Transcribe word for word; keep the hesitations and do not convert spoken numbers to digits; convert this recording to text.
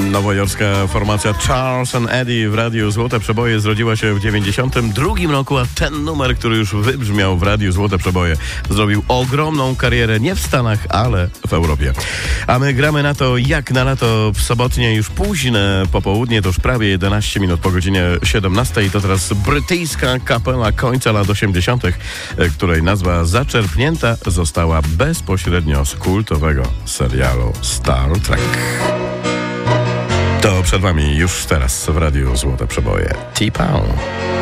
Nowojorska formacja Charles and Eddie w radiu Złote Przeboje zrodziła się w dziewięćdziesiątym drugim roku, a ten numer, który już wybrzmiał w radiu Złote Przeboje, zrobił ogromną karierę nie w Stanach, ale w Europie. A my gramy na to jak na lato w sobotnie już późne popołudnie, to już prawie jedenaście minut po godzinie siedemnastej. To teraz brytyjska kapela końca lat osiemdziesiątych, której nazwa zaczerpnięta została bezpośrednio z kultowego serialu Star Trek. To przed wami już teraz w radiu Złote Przeboje. T-Pound.